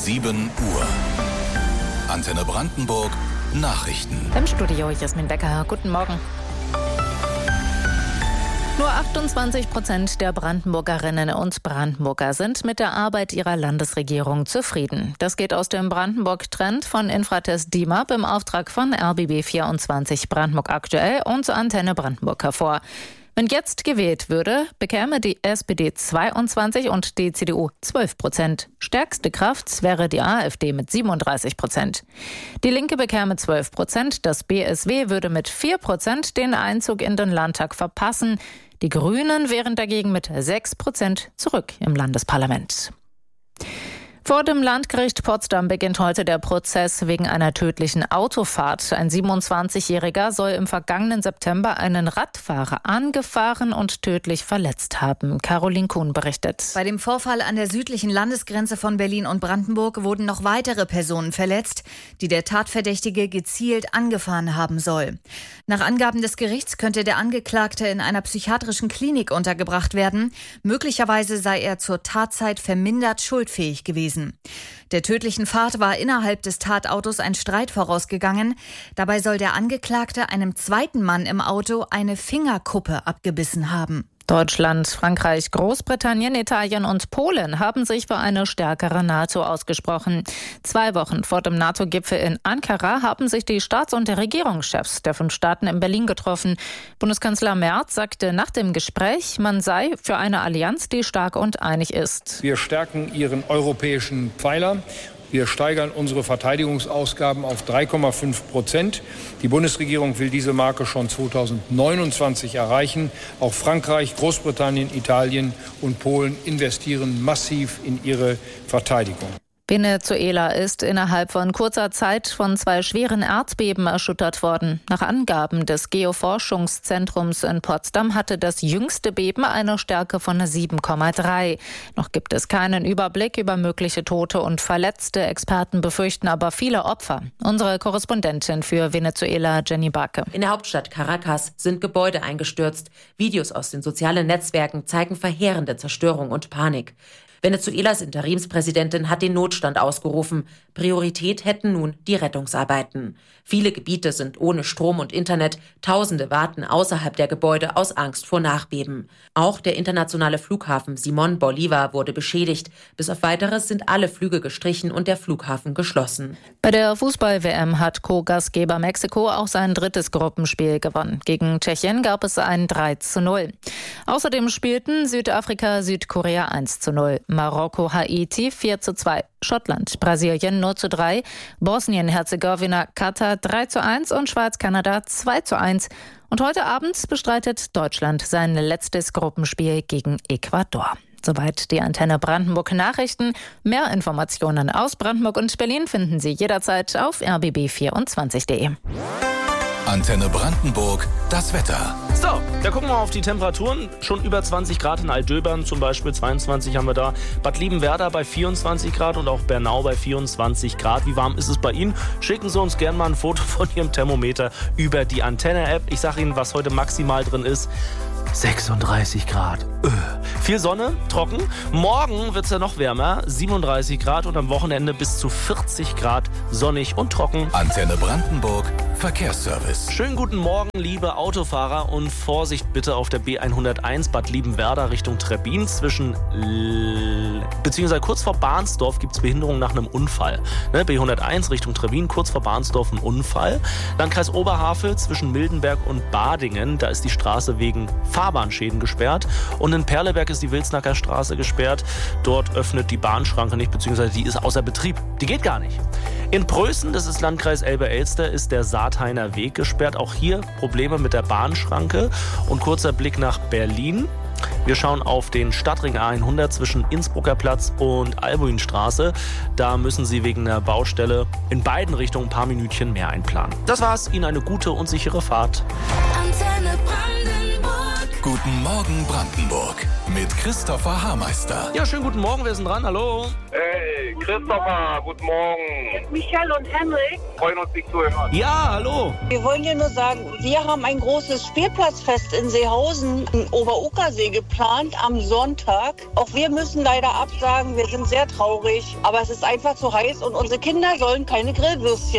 7 Uhr. Antenne Brandenburg Nachrichten. Im Studio Jasmin Becker. Guten Morgen. Nur 28% der Brandenburgerinnen und Brandenburger sind mit der Arbeit ihrer Landesregierung zufrieden. Das geht aus dem Brandenburg-Trend von Infratest DIMAP im Auftrag von RBB24 Brandenburg aktuell und Antenne Brandenburg hervor. Wenn jetzt gewählt würde, bekäme die SPD 22 und die CDU 12%. Stärkste Kraft wäre die AfD mit 37%. Die Linke bekäme 12%, das BSW würde mit 4% den Einzug in den Landtag verpassen. Die Grünen wären dagegen mit 6% zurück im Landesparlament. Vor dem Landgericht Potsdam beginnt heute der Prozess wegen einer tödlichen Autofahrt. Ein 27-Jähriger soll im vergangenen September einen Radfahrer angefahren und tödlich verletzt haben. Caroline Kuhn berichtet. Bei dem Vorfall an der südlichen Landesgrenze von Berlin und Brandenburg wurden noch weitere Personen verletzt, die der Tatverdächtige gezielt angefahren haben soll. Nach Angaben des Gerichts könnte der Angeklagte in einer psychiatrischen Klinik untergebracht werden. Möglicherweise sei er zur Tatzeit vermindert schuldfähig gewesen. Der tödlichen Fahrt war innerhalb des Tatautos ein Streit vorausgegangen. Dabei soll der Angeklagte einem zweiten Mann im Auto eine Fingerkuppe abgebissen haben. Deutschland, Frankreich, Großbritannien, Italien und Polen haben sich für eine stärkere NATO ausgesprochen. 2 Wochen vor dem NATO-Gipfel in Ankara haben sich die Staats- und Regierungschefs der 5 Staaten in Berlin getroffen. Bundeskanzler Merz sagte nach dem Gespräch, man sei für eine Allianz, die stark und einig ist. Wir stärken ihren europäischen Pfeiler. Wir steigern unsere Verteidigungsausgaben auf 3,5%. Die Bundesregierung will diese Marke schon 2029 erreichen. Auch Frankreich, Großbritannien, Italien und Polen investieren massiv in ihre Verteidigung. Venezuela ist innerhalb von kurzer Zeit von 2 schweren Erdbeben erschüttert worden. Nach Angaben des Geoforschungszentrums in Potsdam hatte das jüngste Beben eine Stärke von 7,3. Noch gibt es keinen Überblick über mögliche Tote und Verletzte. Experten befürchten aber viele Opfer. Unsere Korrespondentin für Venezuela, Jenny Barke. In der Hauptstadt Caracas sind Gebäude eingestürzt. Videos aus den sozialen Netzwerken zeigen verheerende Zerstörung und Panik. Venezuelas Interimspräsidentin hat den Notstand ausgerufen. Priorität hätten nun die Rettungsarbeiten. Viele Gebiete sind ohne Strom und Internet. Tausende warten außerhalb der Gebäude aus Angst vor Nachbeben. Auch der internationale Flughafen Simón Bolívar wurde beschädigt. Bis auf Weiteres sind alle Flüge gestrichen und der Flughafen geschlossen. Bei der Fußball-WM hat Co-Gastgeber Mexiko auch sein 3. Gruppenspiel gewonnen. Gegen Tschechien gab es ein 3:0. Außerdem spielten Südafrika, Südkorea 1:0. Marokko, Haiti 4:2, Schottland, Brasilien 0:3, Bosnien-Herzegowina, Katar 3:1 und Schweiz, Kanada 2:1. Und heute Abend bestreitet Deutschland sein letztes Gruppenspiel gegen Ecuador. Soweit die Antenne Brandenburg Nachrichten. Mehr Informationen aus Brandenburg und Berlin finden Sie jederzeit auf rbb24.de. Antenne Brandenburg, das Wetter. So, da gucken wir auf die Temperaturen. Schon über 20 Grad in Altdöbern, zum Beispiel 22 haben wir da. Bad Liebenwerda bei 24 Grad und auch Bernau bei 24 Grad. Wie warm ist es bei Ihnen? Schicken Sie uns gerne mal ein Foto von Ihrem Thermometer über die Antenne-App. Ich sage Ihnen, was heute maximal drin ist. 36 Grad. Viel Sonne, trocken. Morgen wird es ja noch wärmer, 37 Grad und am Wochenende bis zu 40 Grad sonnig und trocken. Antenne Brandenburg, Verkehrsservice. Schönen guten Morgen, liebe Autofahrer, und Vorsicht bitte auf der B101 Bad Liebenwerda Richtung Trebbin. Beziehungsweise kurz vor Bahnsdorf gibt es Behinderung nach einem Unfall. B101 Richtung Trebbin, kurz vor Bahnsdorf ein Unfall. Landkreis Oberhavel zwischen Mildenberg und Badingen, da ist die Straße wegen Fahrbahnschäden gesperrt. Und in Perleberg ist die Wilsnacker Straße gesperrt. Dort öffnet die Bahnschranke nicht, beziehungsweise die ist außer Betrieb. Die geht gar nicht. In Prößen, das ist Landkreis Elbe-Elster, ist der Saathainer Weg gesperrt. Auch hier Probleme mit der Bahnschranke. Und kurzer Blick nach Berlin. Wir schauen auf den Stadtring A100 zwischen Innsbrucker Platz und Albuinstraße. Da müssen Sie wegen der Baustelle in beiden Richtungen ein paar Minütchen mehr einplanen. Das war's. Ihnen eine gute und sichere Fahrt. Antenne Brandenburg. Guten Morgen Brandenburg mit Christopher Hameister. Ja, schönen guten Morgen, wer ist denn dran? Hallo. Hey, Christopher, guten Morgen. Michael und Henrik. Freuen uns, dich zu hören. Ja, hallo. Wir wollen dir nur sagen, wir haben ein großes Spielplatzfest in Seehausen im Oberuckersee geplant am Sonntag. Auch wir müssen leider absagen, wir sind sehr traurig, aber es ist einfach zu heiß und unsere Kinder sollen keine Grillwürstchen